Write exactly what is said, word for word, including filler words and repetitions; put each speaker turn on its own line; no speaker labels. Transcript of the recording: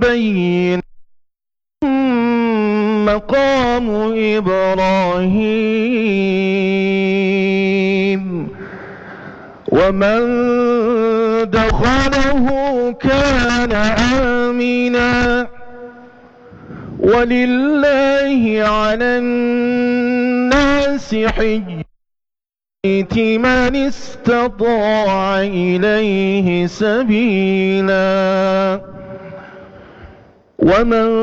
بين مقام إبراهيم ومن دخله كان آمنا ولله على الناس حج البيت من استطاع إليه سبيلا ومن